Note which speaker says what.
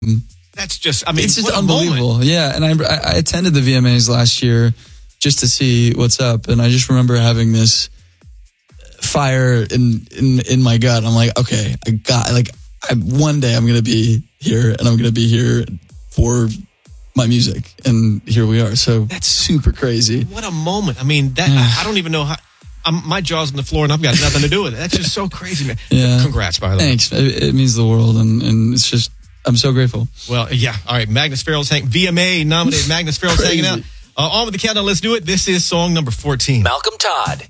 Speaker 1: That's just, I mean,
Speaker 2: it's just
Speaker 1: what a
Speaker 2: unbelievable.
Speaker 1: moment.
Speaker 2: Yeah, and I attended the VMAs last year just to see what's up, and I just remember having this fire in my gut. I'm like, okay, one day I'm gonna be here, and I'm gonna be here for my music, and here we are. So that's super crazy.
Speaker 1: What a moment! I mean, that I don't even know how. My jaw's on the floor, and I've got nothing to do with it. That's just so crazy, man.
Speaker 2: Yeah.
Speaker 1: Congrats, by the way.
Speaker 2: Thanks. It means the world, and it's just, I'm so grateful.
Speaker 1: Well, yeah. All right, Magnus Farrell's VMA nominated Magnus Farrell's hanging out. On with the countdown. Let's do it. This is song number 14.
Speaker 3: Malcolm Todd